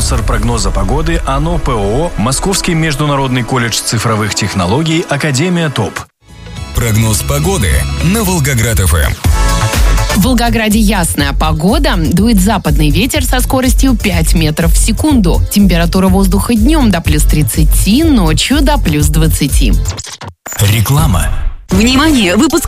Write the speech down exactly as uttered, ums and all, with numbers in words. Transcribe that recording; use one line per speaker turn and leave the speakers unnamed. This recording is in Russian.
спонсор прогноза погоды АНО ПОО, Московский международный колледж цифровых технологий, Академия ТОП.
Прогноз погоды на Волгоград-ФМ.
В Волгограде ясная погода, дует западный ветер со скоростью пять метров в секунду. Температура воздуха днем до плюс тридцати, ночью до плюс двадцати.
Реклама.
Внимание! Выпуск